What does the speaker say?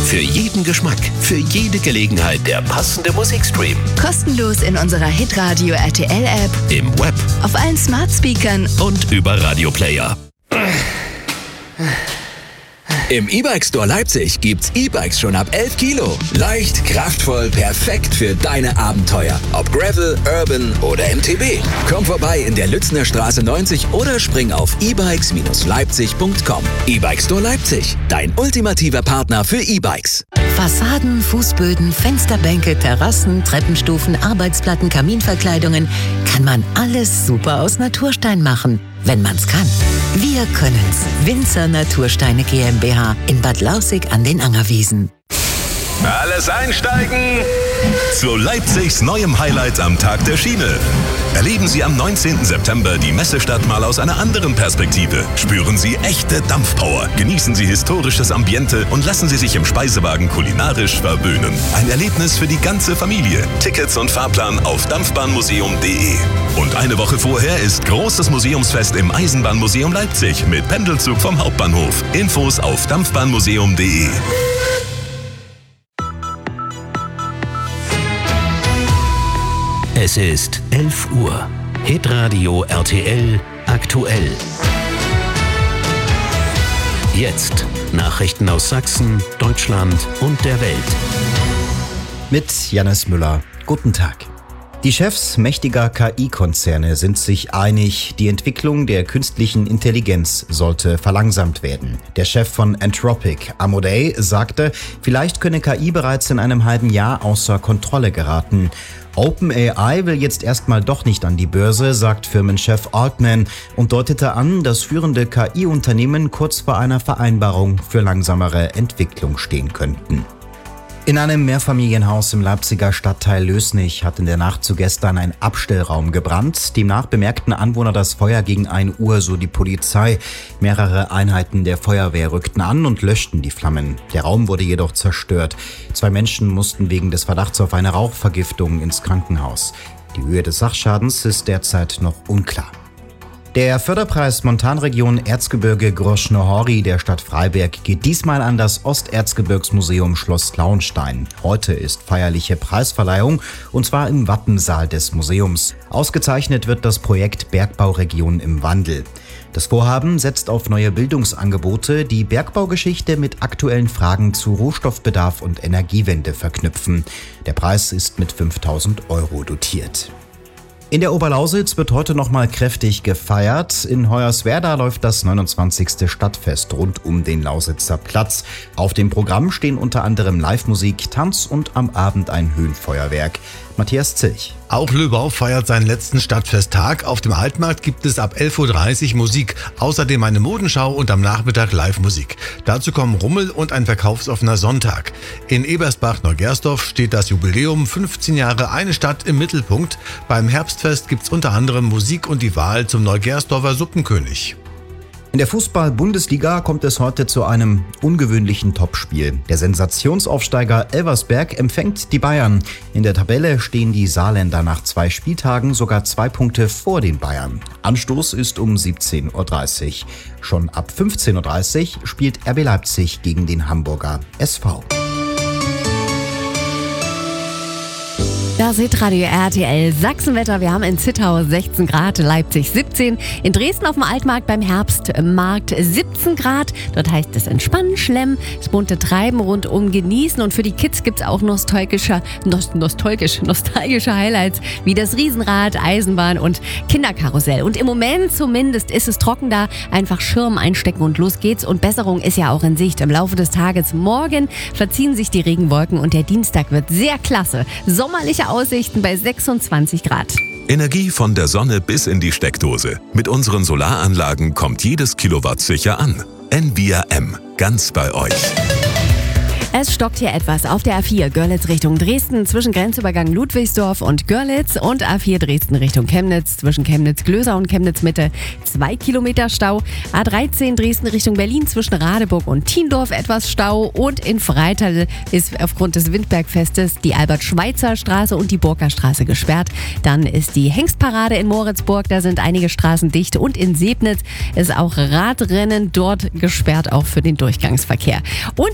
Für jeden Geschmack, für jede Gelegenheit der passende Musikstream. Kostenlos in unserer Hitradio RTL App, Im Web, auf allen Smart Speakern und über Radioplayer. Im E-Bike Store Leipzig gibt's E-Bikes schon ab 11 Kilo. Leicht, kraftvoll, perfekt für deine Abenteuer. Ob Gravel, Urban oder MTB. Komm vorbei in der Lützner Straße 90 oder spring auf ebikes-leipzig.com. E-Bike Store Leipzig, dein ultimativer Partner für E-Bikes. Fassaden, Fußböden, Fensterbänke, Terrassen, Treppenstufen, Arbeitsplatten, Kaminverkleidungen. Kann man alles super aus Naturstein machen, wenn man's kann. Wir können's. Winzer Natursteine GmbH in Bad Lausick an den Angerwiesen. Alles einsteigen! Zu Leipzigs neuem Highlight am Tag der Schiene. Erleben Sie am 19. September die Messestadt mal aus einer anderen Perspektive. Spüren Sie echte Dampfpower. Genießen Sie historisches Ambiente und lassen Sie sich im Speisewagen kulinarisch verwöhnen. Ein Erlebnis für die ganze Familie. Tickets und Fahrplan auf dampfbahnmuseum.de. Und eine Woche vorher ist großes Museumsfest im Eisenbahnmuseum Leipzig mit Pendelzug vom Hauptbahnhof. Infos auf dampfbahnmuseum.de. Es ist 11 Uhr. Hitradio RTL aktuell. Jetzt Nachrichten aus Sachsen, Deutschland und der Welt. Mit Jannis Müller. Guten Tag. Die Chefs mächtiger KI-Konzerne sind sich einig, die Entwicklung der künstlichen Intelligenz sollte verlangsamt werden. Der Chef von Anthropic, Amodei, sagte, vielleicht könne KI bereits in einem halben Jahr außer Kontrolle geraten. OpenAI will jetzt erstmal doch nicht an die Börse, sagt Firmenchef Altman und deutete an, dass führende KI-Unternehmen kurz vor einer Vereinbarung für langsamere Entwicklung stehen könnten. In einem Mehrfamilienhaus im Leipziger Stadtteil Lößnich hat in der Nacht zu gestern ein Abstellraum gebrannt. Demnach bemerkten Anwohner das Feuer gegen 1 Uhr, so die Polizei. Mehrere Einheiten der Feuerwehr rückten an und löschten die Flammen. Der Raum wurde jedoch zerstört. 2 Menschen mussten wegen des Verdachts auf eine Rauchvergiftung ins Krankenhaus. Die Höhe des Sachschadens ist derzeit noch unklar. Der Förderpreis Montanregion Erzgebirge Groschne-Hori der Stadt Freiberg geht diesmal an das Osterzgebirgsmuseum Schloss Lauenstein. Heute ist feierliche Preisverleihung und zwar im Wappensaal des Museums. Ausgezeichnet wird das Projekt Bergbauregion im Wandel. Das Vorhaben setzt auf neue Bildungsangebote, die Bergbaugeschichte mit aktuellen Fragen zu Rohstoffbedarf und Energiewende verknüpfen. Der Preis ist mit 5.000 € dotiert. In der Oberlausitz wird heute nochmal kräftig gefeiert. In Hoyerswerda läuft das 29. Stadtfest rund um den Lausitzer Platz. Auf dem Programm stehen unter anderem Live-Musik, Tanz und am Abend ein Höhenfeuerwerk. Matthias Zilch. Auch Löbau feiert seinen letzten Stadtfesttag. Auf dem Altmarkt gibt es ab 11.30 Uhr Musik, außerdem eine Modenschau und am Nachmittag Live-Musik. Dazu kommen Rummel und ein verkaufsoffener Sonntag. In Ebersbach-Neugersdorf steht das Jubiläum 15 Jahre eine Stadt im Mittelpunkt. Beim Herbstfest gibt's unter anderem Musik und die Wahl zum Neugersdorfer Suppenkönig. In der Fußball-Bundesliga kommt es heute zu einem ungewöhnlichen Topspiel. Der Sensationsaufsteiger Elversberg empfängt die Bayern. In der Tabelle stehen die Saarländer nach 2 Spieltagen sogar 2 Punkte vor den Bayern. Anstoß ist um 17.30 Uhr. Schon ab 15.30 Uhr spielt RB Leipzig gegen den Hamburger SV. Das Hitradio RTL Sachsenwetter. Wir haben in Zittau 16 Grad, Leipzig 17, in Dresden auf dem Altmarkt beim Herbstmarkt 17 Grad. Dort heißt es entspannen, schlemmen, das bunte Treiben rundum genießen und für die Kids gibt's auch nostalgische Highlights wie das Riesenrad, Eisenbahn und Kinderkarussell. Und im Moment zumindest ist es trocken da, einfach Schirm einstecken und los geht's. Und Besserung ist ja auch in Sicht. Im Laufe des Tages morgen verziehen sich die Regenwolken und der Dienstag wird sehr klasse. Sommerliche Aussichten bei 26 Grad. Energie von der Sonne bis in die Steckdose. Mit unseren Solaranlagen kommt jedes Kilowatt sicher an. Envia M. Ganz bei euch. Es stockt hier etwas auf der A4 Görlitz Richtung Dresden zwischen Grenzübergang Ludwigsdorf und Görlitz und A4 Dresden Richtung Chemnitz zwischen Chemnitz-Glöser und Chemnitz-Mitte 2 Kilometer Stau. A13 Dresden Richtung Berlin zwischen Radeburg und Thiendorf etwas Stau und in Freital ist aufgrund des Windbergfestes die Albert-Schweitzer-Straße und die Burgerstraße gesperrt. Dann ist die Hengstparade in Moritzburg, da sind einige Straßen dicht und in Sebnitz ist auch Radrennen dort gesperrt, auch für den Durchgangsverkehr. Und